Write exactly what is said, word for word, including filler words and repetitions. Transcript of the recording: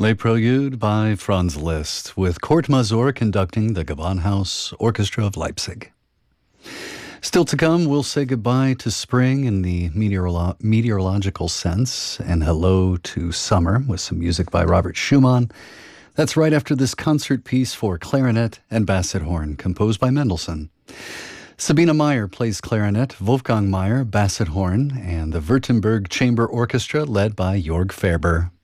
Le Prelude by Franz Liszt, with Kurt Masur conducting the Gewandhaus Orchestra of Leipzig. Still to come, we'll say goodbye to spring in the meteorolo- meteorological sense and hello to summer with some music by Robert Schumann. That's right after this concert piece for clarinet and basset horn, composed by Mendelssohn. Sabina Meyer plays clarinet, Wolfgang Meyer basset horn, and the Württemberg Chamber Orchestra led by Jörg Ferber.